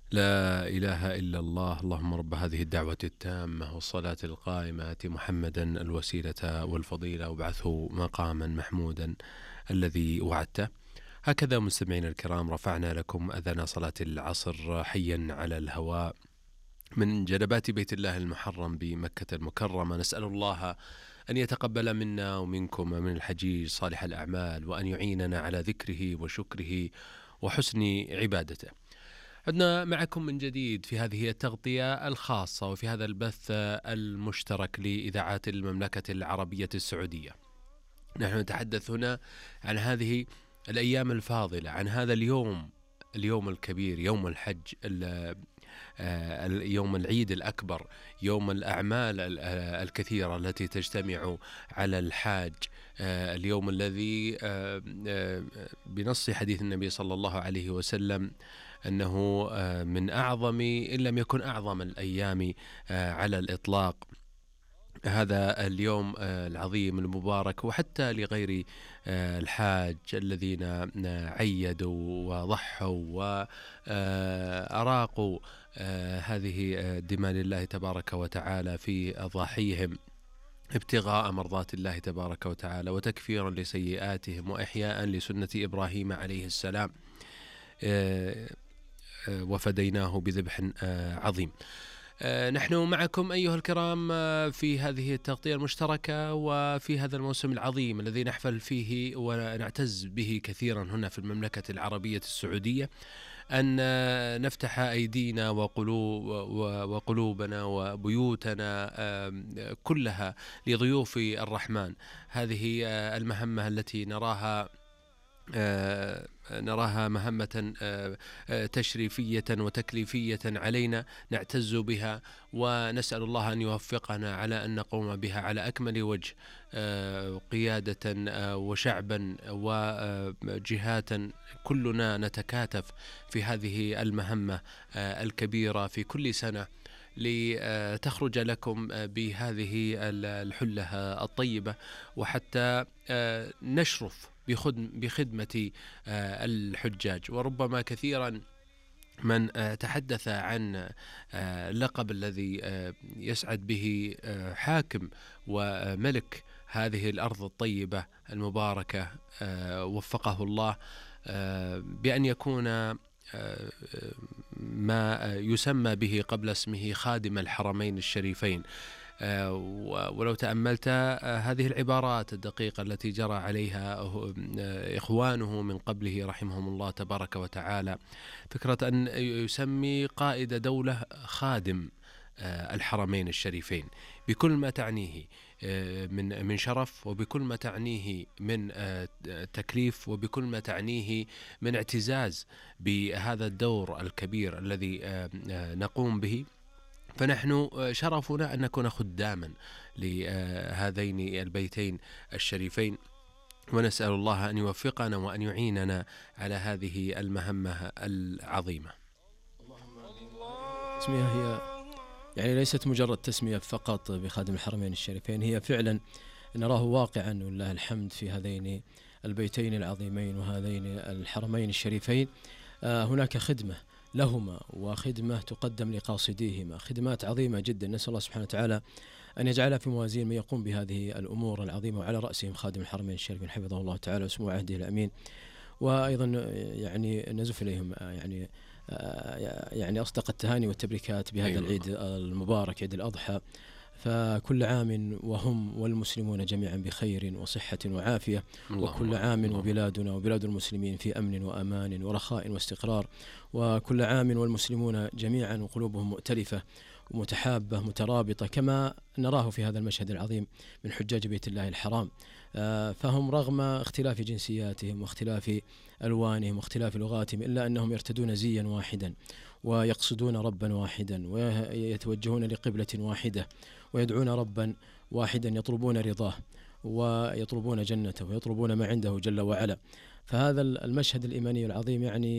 لا إله إلا الله. اللهم رب هذه الدعوة التامة والصلاة القائمة آت محمدا الوسيلة والفضيلة وابعثه مقاما محمودا الذي وعدته. هكذا مستمعينا الكرام رفعنا لكم أذان صلاة العصر حيا على الهواء من جنبات بيت الله المحرم بمكة المكرمة. نسأل الله أن يتقبل منا ومنكم ومن الحجيج صالح الأعمال، وأن يعيننا على ذكره وشكره وحسن عبادته. عدنا معكم من جديد في هذه التغطية الخاصة وفي هذا البث المشترك لإذاعات المملكة العربية السعودية. نحن نتحدث هنا عن هذه الأيام الفاضلة، عن هذا اليوم الكبير، يوم الحج، يوم العيد الأكبر، يوم الأعمال الكثيرة التي تجتمع على الحاج، اليوم الذي بنص حديث النبي صلى الله عليه وسلم أنه من أعظم إن لم يكن أعظم الأيام على الإطلاق. هذا اليوم العظيم المبارك، وحتى لغير الحاج الذين عيدوا وضحوا وأراقوا هذه الدماء لله تبارك وتعالى في أضاحيهم ابتغاء مرضات الله تبارك وتعالى وتكفيرا لسيئاتهم وإحياء لسنة إبراهيم عليه السلام، وفديناه بذبح عظيم. نحن معكم أيها الكرام في هذه التغطية المشتركة وفي هذا الموسم العظيم الذي نحفل فيه ونعتز به كثيرا هنا في المملكة العربية السعودية، أن نفتح أيدينا وقلوبنا وبيوتنا كلها لضيوف الرحمن. هذه المهمة التي نراها مهمة تشريفية وتكليفية علينا نعتز بها، ونسأل الله أن يوفقنا على أن نقوم بها على أكمل وجه، قيادة وشعبا وجهات، كلنا نتكاتف في هذه المهمة الكبيرة في كل سنة لتخرج لكم بهذه الحلة الطيبة، وحتى نشرف بخدمة الحجاج. وربما كثيرا من تحدث عن اللقب الذي يسعد به حاكم وملك هذه الأرض الطيبة المباركة وفقه الله، بأن يكون ما يسمى به قبل اسمه خادم الحرمين الشريفين. ولو تأملت هذه العبارات الدقيقة التي جرى عليها إخوانه من قبله رحمهم الله تبارك وتعالى، فكرة أن يسمي قائد دولة خادم الحرمين الشريفين بكل ما تعنيه من شرف، وبكل ما تعنيه من تكليف، وبكل ما تعنيه من اعتزاز بهذا الدور الكبير الذي نقوم به. فنحن شرفنا أن نكون خداما لهذين البيتين الشريفين، ونسأل الله أن يوفقنا وأن يعيننا على هذه المهمة العظيمة. تسمية هي يعني ليست مجرد تسمية فقط بخادم الحرمين الشريفين، هي فعلا نراه واقعا ولله الحمد في هذين البيتين العظيمين وهذين الحرمين الشريفين. هناك خدمة لهما وخدمة تقدم لقاصديهما، خدمات عظيمة جدا. نسأل الله سبحانه وتعالى أن يجعلها في موازين من يقوم بهذه الأمور العظيمة، وعلى رأسهم خادم الحرمين الشريفين حفظه الله تعالى وسمو عهده الأمين. وأيضا يعني نزف إليهم يعني أصدق التهاني والتبريكات بهذا العيد المبارك، عيد الأضحى. فكل عام وهم والمسلمون جميعا بخير وصحة وعافية، وكل عام وبلادنا وبلاد المسلمين في أمن وأمان ورخاء واستقرار، وكل عام والمسلمون جميعا وقلوبهم مؤتلفة ومتحابة مترابطة كما نراه في هذا المشهد العظيم من حجاج بيت الله الحرام. فهم رغم اختلاف جنسياتهم واختلاف ألوانهم واختلاف لغاتهم إلا أنهم يرتدون زيا واحدا ويقصدون ربا واحدا ويتوجهون لقبلة واحدة ويدعون ربا واحدا، يطلبون رضاه ويطلبون جنته ويطلبون ما عنده جل وعلا. فهذا المشهد الإيماني العظيم يعني